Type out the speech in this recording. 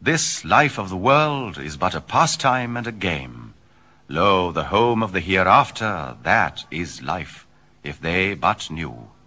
This life of the world is but a pastime and a game. Lo, the home of the hereafter, that is life, if they but knew.